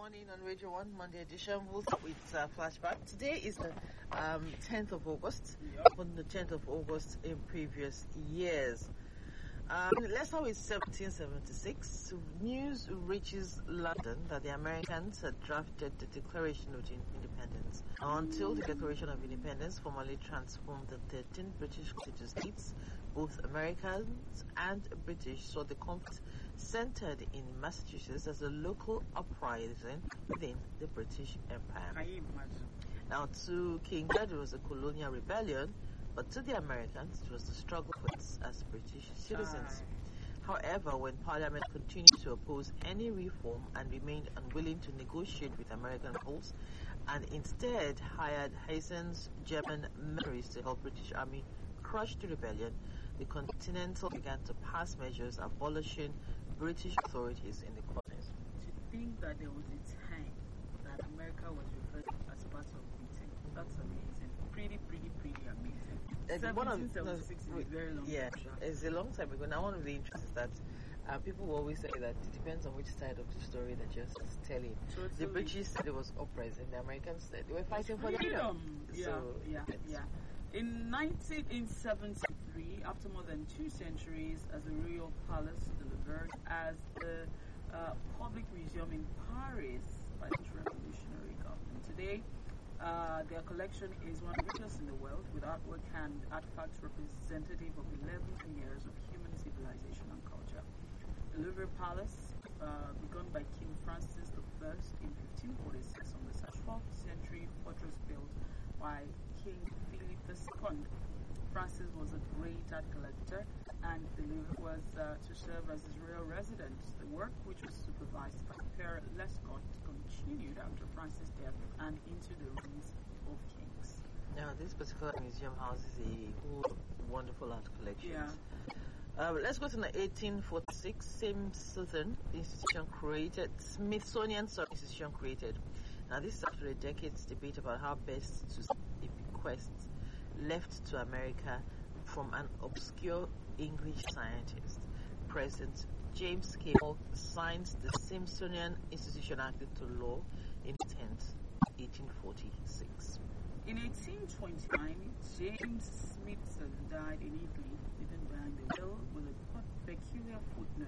morning on Radio 1, Monday edition. We'll start with flashback. Today is the 10th of August, on the 10th of August in previous years. Let's start with 1776. News reaches London that the Americans had drafted the Declaration of Independence. Until the Declaration of Independence formally transformed the 13 British states, both Americans and British saw the conflict centered in Massachusetts as a local uprising within the British Empire. Can you imagine? Now, to King Edward, it was a colonial rebellion, but to the Americans, it was the struggle for us as British citizens. However, when Parliament continued to oppose any reform and remained unwilling to negotiate with American rebels, and instead hired Hazen's German mercenaries to help British Army crush the rebellion, the Continental began to pass measures abolishing British authorities in the colonies. To think that there was a time that America was referred to as part of Britain, that's amazing. Pretty amazing. 1776 is very long. Yeah, it's a long time ago. Now, one of the interests is that people will always say that it depends on which side of the story that you're telling. Totally. The British said it was uprising, the Americans said they were fighting for freedom. Yeah. In 1973, after more than 2 centuries, as the Royal Palace delivered as the public museum in Paris by the revolutionary government. Today, their collection is one of the richest in the world, with artwork and artifacts representative of 11 years of human civilization and culture. The Louvre Palace, begun by King Francis I in 1546 on the 12th century fortress built by King Philip II. Francis was a great art collector, and the Louvre was to serve as his royal residence. The work, which was supervised by Père Lescot, continued after Francis' death and into the reigns of kings. Now, this particular museum houses a whole wonderful art collection. Yeah. Let's go to the 1846. Smithsonian institution created. Now, this is after a decade's debate about how best to a bequest left to America from an obscure English scientist. President James K. Polk signs the Smithsonian Institution Act into law in 1846. In 1829, James Smithson died in Italy, leaving behind a will with a peculiar footnote